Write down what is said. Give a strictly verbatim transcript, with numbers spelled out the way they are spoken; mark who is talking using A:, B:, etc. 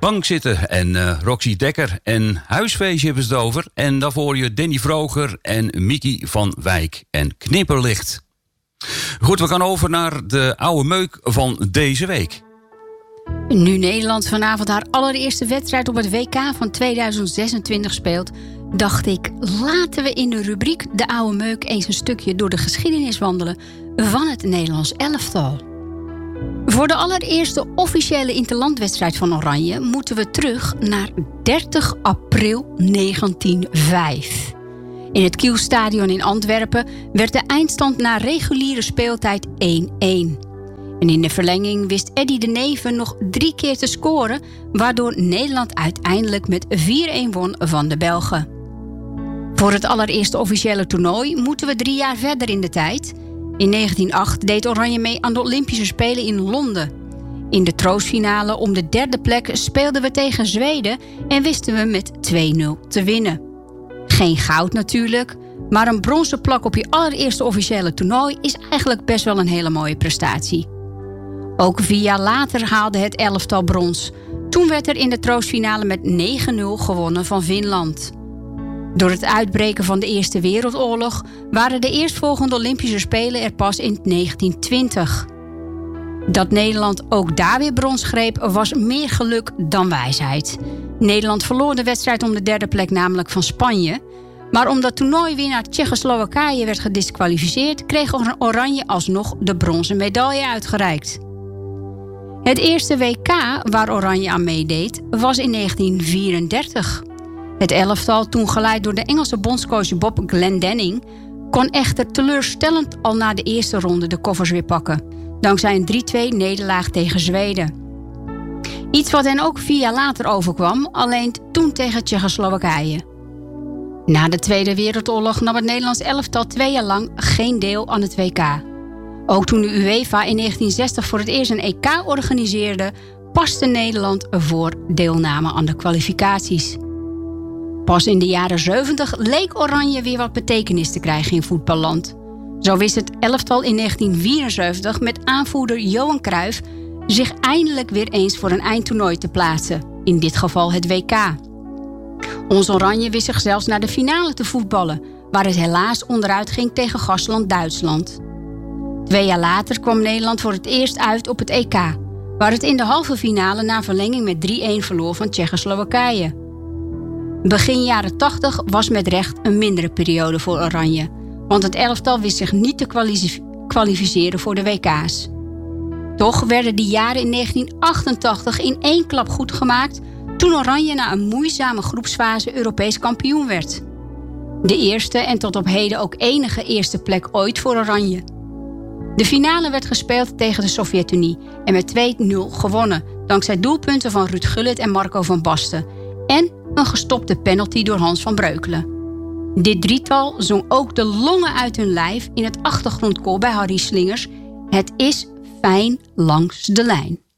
A: bank zitten. En uh, Roxy Dekker en Huisfeestje hebben ze het over. En daarvoor je Danny Vroger en Mickey van Wijk en Knipperlicht. Goed, we gaan over naar de oude meuk van deze week.
B: Nu Nederland vanavond haar allereerste wedstrijd op het W K van tweeduizend zesentwintig speelt, dacht ik, laten we in de rubriek De Oude Meuk eens een stukje door de geschiedenis wandelen van het Nederlands elftal. Voor de allereerste officiële interlandwedstrijd van Oranje moeten we terug naar dertig april negentien vijf. In het Kielstadion in Antwerpen werd de eindstand na reguliere speeltijd één-één. En in de verlenging wist Eddy de Neven nog drie keer te scoren, waardoor Nederland uiteindelijk met vier-één won van de Belgen. Voor het allereerste officiële toernooi moeten we drie jaar verder in de tijd. In negentien acht deed Oranje mee aan de Olympische Spelen in Londen. In de troostfinale om de derde plek speelden we tegen Zweden en wisten we met twee-nul te winnen. Geen goud natuurlijk, maar een bronzen plak op je allereerste officiële toernooi is eigenlijk best wel een hele mooie prestatie. Ook vier jaar later haalde het elftal brons. Toen werd er in de troostfinale met negen-nul gewonnen van Finland. Door het uitbreken van de Eerste Wereldoorlog waren de eerstvolgende Olympische Spelen er pas in negentien twintig. Dat Nederland ook daar weer brons greep was meer geluk dan wijsheid. Nederland verloor de wedstrijd om de derde plek namelijk van Spanje. Maar omdat toernooiwinnaar Tsjechoslowakije werd gediskwalificeerd, kreeg Oranje alsnog de bronzen medaille uitgereikt. Het eerste W K waar Oranje aan meedeed was in negentien vierendertig. Het elftal, toen geleid door de Engelse bondscoach Bob Glendenning, kon echter teleurstellend al na de eerste ronde de koffers weer pakken, dankzij een drie-twee nederlaag tegen Zweden. Iets wat hen ook vier jaar later overkwam, alleen toen tegen Tsjechoslowakije. Na de Tweede Wereldoorlog nam het Nederlands elftal twee jaar lang geen deel aan het W K. Ook toen de UEFA in negentien zestig voor het eerst een E K organiseerde, paste Nederland voor deelname aan de kwalificaties. Pas in de jaren zeventig leek Oranje weer wat betekenis te krijgen in voetballand. Zo wist het elftal in negentien vierenzeventig met aanvoerder Johan Cruijff zich eindelijk weer eens voor een eindtoernooi te plaatsen, in dit geval het W K. Ons Oranje wist zich zelfs naar de finale te voetballen, waar het helaas onderuit ging tegen gastland Duitsland. Twee jaar later kwam Nederland voor het eerst uit op het E K, waar het in de halve finale na verlenging met drie-één verloor van Tsjechoslowakije. Begin jaren tachtig was met recht een mindere periode voor Oranje, want het elftal wist zich niet te kwalific- kwalificeren voor de W K's. Toch werden die jaren in negentien achtentachtig in één klap goed gemaakt toen Oranje na een moeizame groepsfase Europees kampioen werd. De eerste en tot op heden ook enige eerste plek ooit voor Oranje. De finale werd gespeeld tegen de Sovjet-Unie en met twee-nul gewonnen, dankzij doelpunten van Ruud Gullit en Marco van Basten en een gestopte penalty door Hans van Breukelen. Dit drietal zong ook de longen uit hun lijf in het achtergrondkoor bij Harry Slingers: Het is fijn langs de lijn.